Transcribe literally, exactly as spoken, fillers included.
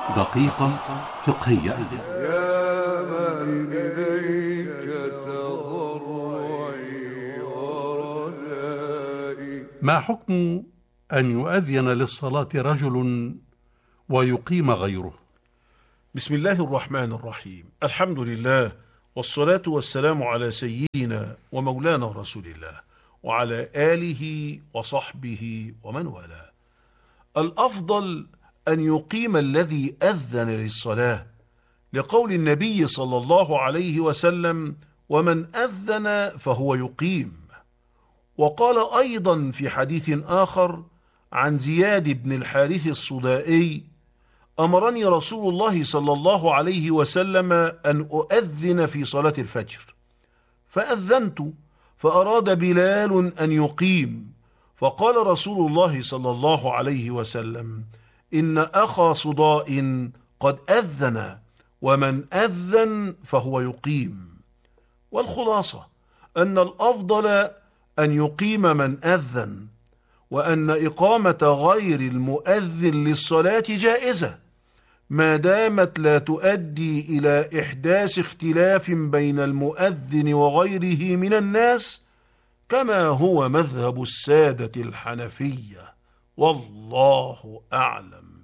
دقيقة فقهية. يا من إليك تضرعي ورجائي. ما حكم أن يؤذن للصلاة رجل ويقيم غيره؟ بسم الله الرحمن الرحيم. الحمد لله، والصلاة والسلام على سيدنا ومولانا رسول الله وعلى آله وصحبه ومن والاه. الأفضل أن يقيم الذي أذن للصلاة، لقول النبي صلى الله عليه وسلم: ومن أذن فهو يقيم. وقال أيضا في حديث آخر عن زياد بن الحارث الصدائي: أمرني رسول الله صلى الله عليه وسلم أن أؤذن في صلاة الفجر، فأذنت، فأراد بلال أن يقيم، فقال رسول الله صلى الله عليه وسلم: إن أخا صداء قد أذن، ومن أذن فهو يقيم. والخلاصة أن الأفضل أن يقيم من أذن، وأن إقامة غير المؤذن للصلاة جائزة ما دامت لا تؤدي إلى إحداث اختلاف بين المؤذن وغيره من الناس، كما هو مذهب السادة الحنفية، والله أعلم.